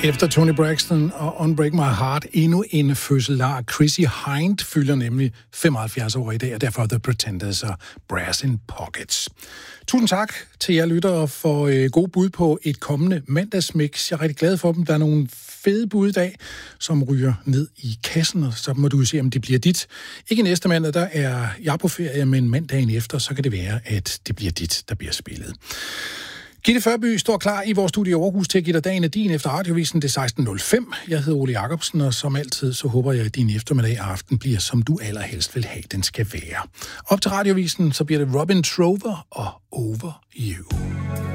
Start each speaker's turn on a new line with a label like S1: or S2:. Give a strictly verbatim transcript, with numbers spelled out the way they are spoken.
S1: Efter Toni Braxton og Unbreak My Heart, endnu en fødselar. Chrissy Hind fylder nemlig femoghalvfjerds år i dag, og derfor The Pretenders og Brass in Pockets. Tusind tak til jer lyttere for øh, gode bud på et kommende mandagsmix. Jeg er rigtig glad for dem. Der er nogle fede bud i dag, som ryger ned i kassen, og så må du se, om det bliver dit. Ikke næste mandag, der er jeg på ferie, men mandagen efter, så kan det være, at det bliver dit, der bliver spillet. Gitte Førby står klar i vores studie i Aarhus til at give dig dagen af din efter radiovisen. Det er seksten nul fem. Jeg hedder Ole Jacobsen, og som altid, så håber jeg, at din eftermiddag og aften bliver, som du allerhelst vil have, den skal være. Op til radiovisen, så bliver det Robin Trower og Over You.